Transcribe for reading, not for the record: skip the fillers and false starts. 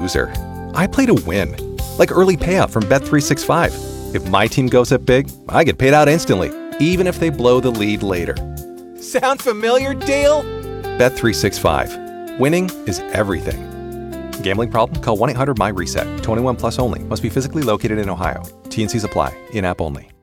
loser. I play to win. Like early payout from Bet365. If my team goes up big, I get paid out instantly, even if they blow the lead later. Sound familiar, Dale? Bet365. Winning is everything. Gambling problem? Call 1-800-MY-RESET. 21 plus only. Must be physically located in Ohio. T&Cs apply. In-app only.